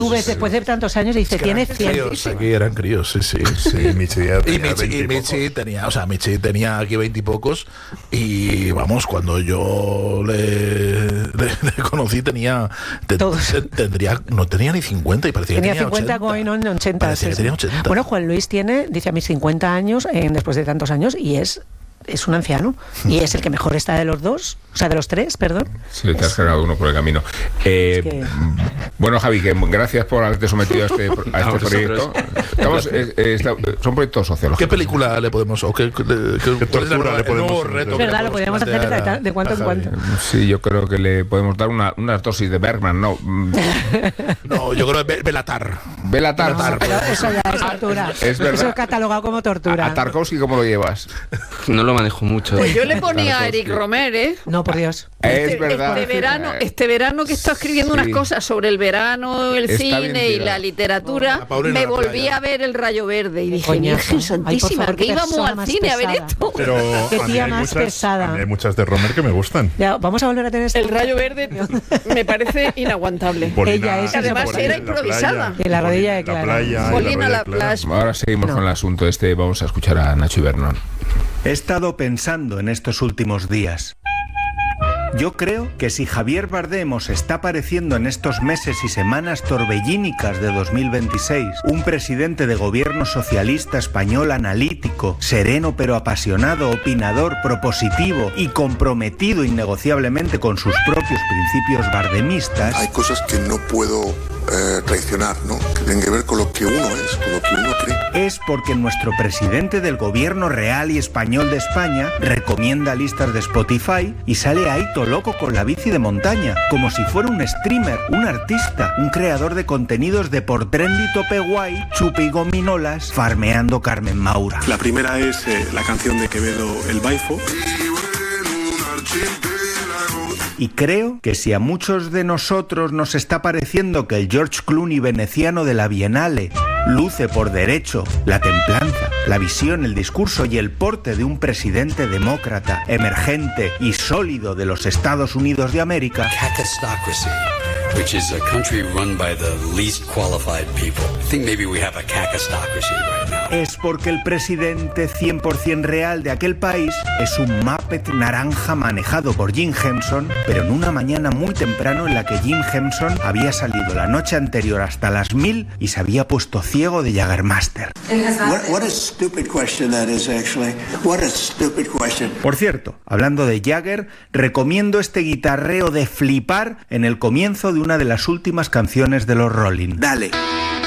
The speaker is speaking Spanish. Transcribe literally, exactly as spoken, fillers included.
Tú ves después de tantos años y dice, Es que tiene eran cien. críos, aquí eran críos, sí, sí. Sí, Michi ya Y tenía Michi, veinte y y Michi pocos. tenía, o sea, Michi tenía aquí veintipocos y, vamos, cuando yo le, le, le conocí tenía, te- Todos. te- tendría, no tenía ni cincuenta y parecía Tenía que tenía cincuenta, ochenta. como hoy no, en ochenta. Parecía Sí, que sí. tenía ochenta. Bueno, Juan Luis tiene, dice a mis cincuenta años, eh, después de tantos años, y es, es un anciano. Y es el que mejor está de los dos, o sea, de los tres, perdón. Sí, te has cargado uno por el camino. Eh, Es que- Bueno, Javi, que gracias por haberte sometido a este, a este No, proyecto. Estamos, eh, eh, está- son proyectos sociológicos. ¿Qué película le podemos, o qué, qué, qué- cuál es la tortura nueva- le el podemos nuevo someter? reto Es que verdad, le lo podríamos hacer plantear de, a- de cuanto a en Javi? cuanto. Sí, yo creo que le podemos dar una, una dosis de Bergman, ¿no? Mm, No, yo creo que Be- Belatar. Belatar. Belatar, Pero eso ya es tortura. Es verdad. Eso es catalogado como tortura. ¿A Tarkovsky cómo lo llevas? No lo manejo mucho. Pues yo le ponía a Eric Tarkovsky. Romer, ¿eh? No, por Dios. Es Este, verdad. este verano, este verano que está escribiendo Sí. unas cosas sobre el verano, el Está bien cine y tirado. la literatura, La Paulina me en la volví playa. a ver El Rayo Verde y dije, Coñazo. Virgen Ay, por Santísima, favor, que qué íbamos persona al más cine a ver pesada. esto. Pero Qué a mí tía hay más muchas, pesada. a mí hay muchas de Romer que me gustan. Ya, vamos a volver a tener este El Rayo Verde me parece inaguantable. Polina, Ella es Además Polina era en la improvisada. playa, En la rodilla de Polina en Clara. la playa, en Polina rodilla la de Clara. Plaza. Ahora seguimos No. con el asunto este. Vamos a escuchar a Nacho Ibernón. He estado pensando en estos últimos días. Yo creo que si Javier Bardem os está pareciendo en estos meses y semanas torbellínicas de dos mil veintiséis un presidente de gobierno socialista español analítico, sereno pero apasionado, opinador, propositivo y comprometido innegociablemente con sus propios principios bardemistas, Hay cosas que no puedo eh, traicionar, ¿no? Que tienen que ver con lo que uno es, con lo que uno cree. es porque nuestro presidente del gobierno real y español de España recomienda listas de Spotify y sale ahí todo loco con la bici de montaña, como si fuera un streamer, un artista, un creador de contenidos de por trendy tope guay, chupi gominolas, farmeando Carmen Maura. La primera es eh, la canción de Quevedo, El Baifo. Y creo que si a muchos de nosotros nos está pareciendo que el George Clooney veneciano de la Bienale luce por derecho la templanza, la visión, el discurso y el porte de un presidente demócrata, emergente y sólido de los Estados Unidos de América, Kakistocracy, which is a country run by the least qualified people. I think maybe we have a kakistocracy right now. es porque el presidente cien por ciento real de aquel país es un Muppet naranja manejado por Jim Henson, pero en una mañana muy temprano en la que Jim Henson había salido la noche anterior hasta las mil y se había puesto ciego de Jaggermaster. What, what a stupid question that is, actually. What a stupid question. Por cierto, hablando de Jagger, recomiendo este guitarreo de flipar en el comienzo de una de las últimas canciones de los Rolling. Dale.